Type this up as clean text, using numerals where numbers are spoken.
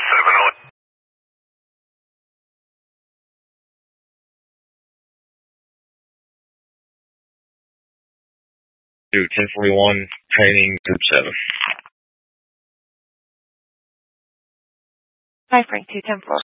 Do 1041, training, group 7. Hi, Frank 210-4.